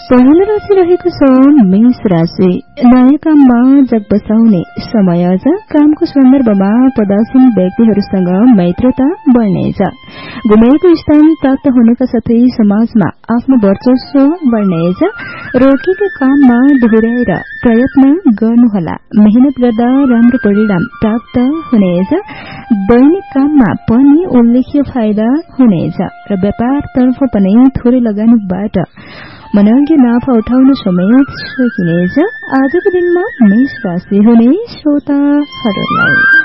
पहिलो राशि रहेको छ मेष राशि। नयाँ काममा जग बसाउने समय आज। कामको सन्दर्भमा पदासीन व्यक्तिहरूसँग मैत्रीता बढ्नेछ। गुमेको स्थान प्राप्त हुनेका साथै समाजमा आफ्नो वर्चस्व बढ्नेछ। रोकेको काममा दोहोर्याएर प्रयत्न गर्नुहोला। मेहनत गर्दा राम्रो परिणाम प्राप्त हुनेछ। दैनिक काममा पनि उल्लेख्य फाइदा हुनेछ र व्यापारतर्फ पनि थोरै लगानीबाट मनोज्ञ नाफा उठाउन समेत सकिनेछ। आजको दिनमा मेष राशि हुने श्रोताहरूलाई